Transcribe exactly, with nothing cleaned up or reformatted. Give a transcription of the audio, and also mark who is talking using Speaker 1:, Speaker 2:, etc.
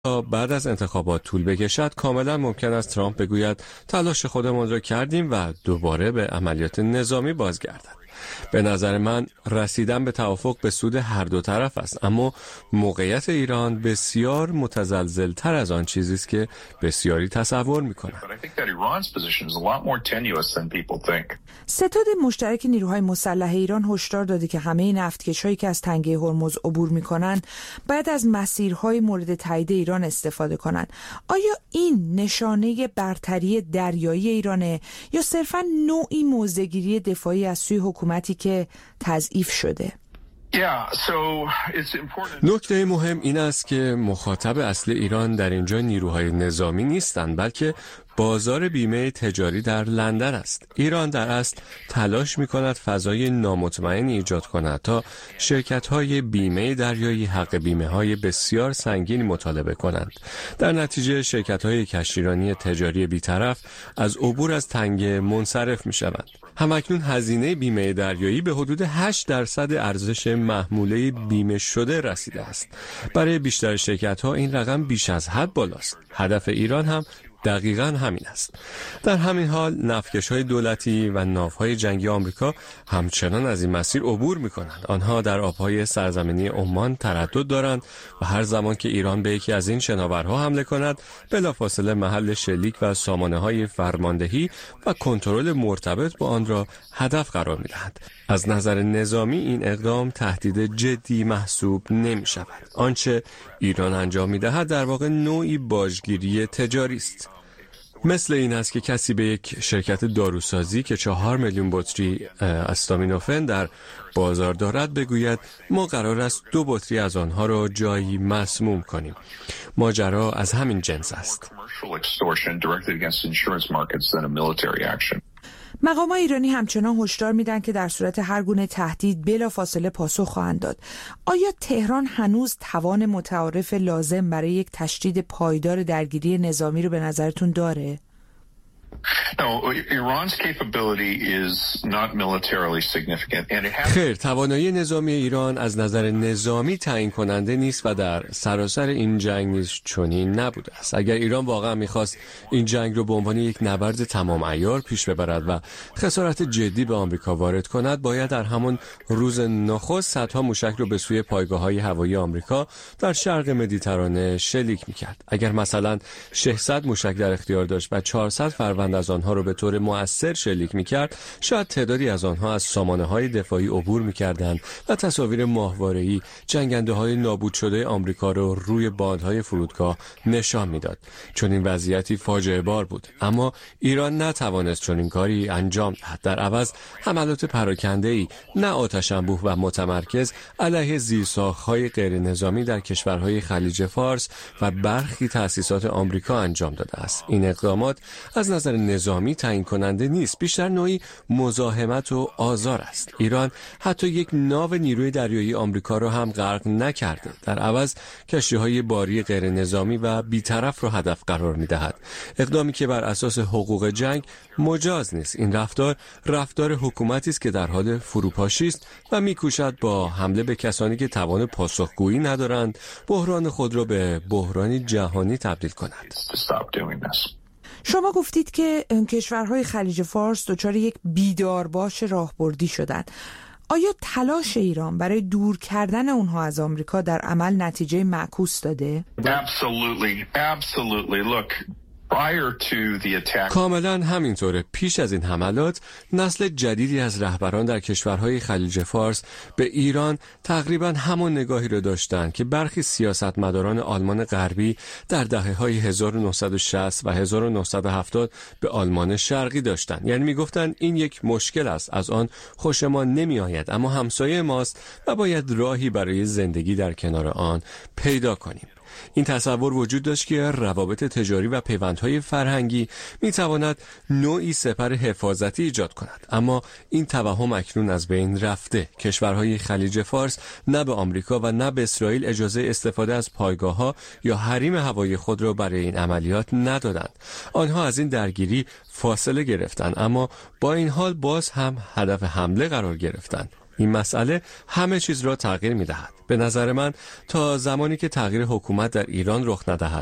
Speaker 1: تا بعد از انتخابات طول بکشد کاملا ممکن است ترامپ بگوید تلاش خودمان را کردیم و دوباره به عملیات نظامی بازگردد. به نظر من رسیدن به توافق به سود هر دو طرف است، اما موقعیت ایران بسیار متزلزل‌تر از آن چیزی است که بسیاری تصور می‌کنند.
Speaker 2: ستاد مشترک نیروهای مسلح ایران هشدار داده که همه نفتکش‌هایی که از تنگه هرمز عبور می‌کنند باید از مسیرهای مورد تایید ایران استفاده کنند. آیا این نشانه برتری دریایی ایرانه یا صرفاً نوعی موضع‌گیری دفاعی از سوی حکومتی که تضعیف شده؟
Speaker 1: نکته مهم این است که مخاطب اصلی ایران در اینجا نیروهای نظامی نیستند، بلکه بازار بیمه تجاری در لندن است. ایران در اصل تلاش می کند فضای نامطمئن ایجاد کند تا شرکت های بیمه دریایی حق بیمه های بسیار سنگین مطالبه کنند. در نتیجه شرکت های کشتیرانی تجاری بیطرف از عبور از تنگه منصرف می شوند. همکنون هزینه بیمه دریایی به حدود هشت درصد ارزش محموله بیمه شده رسیده است. برای بیشتر شرکت ها این رقم بیش از حد بالاست. هدف ایران هم دقیقاً همین است. در همین حال نفتکش‌های دولتی و ناوهای جنگی آمریکا همچنان از این مسیر عبور می‌کنند. آنها در آب‌های سرزمینی عمان تردد دارند و هر زمان که ایران به یکی از این شناورها حمله کند، بلافاصله محل شلیک و سامانه‌های فرماندهی و کنترل مرتبط با آن را هدف قرار می‌دهند. از نظر نظامی این اقدام تهدید جدی محسوب نمی‌شود. آنچه ایران انجام می‌دهد در واقع نوعی باجگیری تجاری است. مثل این است که کسی به یک شرکت داروسازی که چهار میلیون بطری استامینوفن در بازار دارد بگوید ما قرار است دو بطری از آنها را جایی مسموم کنیم. ماجرا از همین جنس است.
Speaker 2: مقامات ایرانی همچنان هشدار میدن که در صورت هر گونه تهدید بلافاصله پاسخ خواهند داد. آیا تهران هنوز توان متعارف لازم برای یک تشدید پایدار درگیری نظامی رو به نظرتون داره؟
Speaker 1: خیر، توانایی نظامی ایران از نظر نظامی تعیین کننده نیست و در سراسر این جنگ نیز چنین نبوده است. اگر ایران واقعا میخواست این جنگ رو به عنوان یک نبرد تمام عیار پیش ببرد و خسارت جدی به آمریکا وارد کند، باید در همان روز نخست صدها موشک رو به سوی پایگاه‌های هوایی آمریکا در شرق مدیترانه شلیک میکرد. اگر مثلا ششصد موشک در اختیار داشت و چهارصد فروند از آنها رو به طور مؤثر شلیک میکرد، شاید تعدادی از آنها از سامانه‌های دفاعی عبور میکردند و تصاویر ماهواره‌ای جنگنده‌های نابود شده آمریکا رو روی باندهای فرودگاه نشان میداد. چون این وضعیتی فاجعه بار بود، اما ایران نتوانست چنین کاری انجام دهد. در عوض حملات پراکنده‌ای نه آتش انبوه و متمرکز علیه زیرساخت‌های غیر نظامی در کشورهای خلیج فارس و برخی تأسیسات آمریکا انجام داده است. این اقدامات از نظر نظامی تعیین کننده نیست، بیشتر نوعی مزاحمت و آزار است. ایران حتی یک ناو نیروی دریایی آمریکا را هم غرق نکرده، در عوض کشتی‌های باری غیر نظامی و بی‌طرف را هدف قرار می‌دهد. اقدامی که بر اساس حقوق جنگ مجاز نیست. این رفتار رفتار حکومتی است که در حال فروپاشی است و می‌کوشد با حمله به کسانی که توان پاسخگویی ندارند، بحران خود را به بحرانی جهانی تبدیل کند.
Speaker 2: شما گفتید که کشورهای خلیج فارس دچار یک بیدارباش راهبردی شدند. آیا تلاش ایران برای دور کردن اونها از آمریکا در عمل نتیجه معکوس داده؟
Speaker 3: Absolutely, absolutely. Look.
Speaker 1: کاملا همینطوره. پیش از این حملات نسل جدیدی از رهبران در کشورهای خلیج فارس به ایران تقریبا همون نگاهی رو داشتن که برخی سیاستمداران آلمان غربی در دهه‌های هزار و نهصد و شصت و هزار و نهصد و هفتاد به آلمان شرقی داشتن. یعنی میگفتن این یک مشکل است، از آن خوشمان نمی آید، اما همسایه ماست و باید راهی برای زندگی در کنار آن پیدا کنیم. این تصور وجود داشت که روابط تجاری و پیوندهای فرهنگی میتواند نوعی سپر حفاظتی ایجاد کند، اما این توهم اکنون از بین رفته. کشورهای خلیج فارس نه به آمریکا و نه به اسرائیل اجازه استفاده از پایگاه‌ها یا حریم هوایی خود را برای این عملیات ندادند. آنها از این درگیری فاصله گرفتند، اما با این حال باز هم هدف حمله قرار گرفتند. این مسئله همه چیز را تغییر می دهد. به نظر من تا زمانی که تغییر حکومت در ایران رخ ندهد